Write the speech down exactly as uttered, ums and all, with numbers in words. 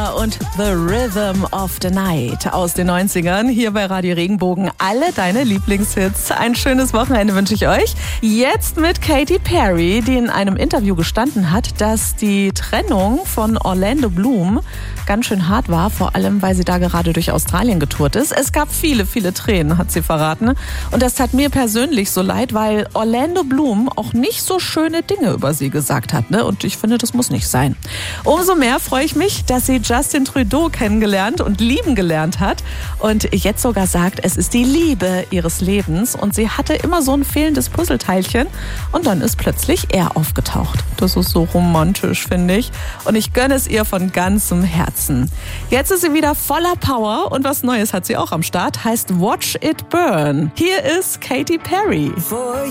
Rihanna und The Rhythm of the Night aus den neunzigern. Hier bei Radio Regenbogen alle deine Lieblingshits. Ein schönes Wochenende wünsche ich euch. Jetzt mit Katy Perry, die in einem Interview gestanden hat, dass die Trennung von Orlando Bloom ganz schön hart war, vor allem, weil sie da gerade durch Australien getourt ist. Es gab viele, viele Tränen, hat sie verraten. Und das tat mir persönlich so leid, weil Orlando Bloom auch nicht so schöne Dinge über sie gesagt hat, ne? Und ich finde, das muss nicht sein. Umso mehr freue ich mich, dass sie Justin Trudeau kennengelernt und lieben gelernt hat und jetzt sogar sagt, es ist die Liebe ihres Lebens und sie hatte immer so ein fehlendes Puzzleteilchen und dann ist plötzlich er aufgetaucht. Das ist so romantisch, finde ich, und ich gönne es ihr von ganzem Herzen. Jetzt ist sie wieder voller Power und was Neues hat sie auch am Start, heißt Watch It Burn. Hier ist Katy Perry. For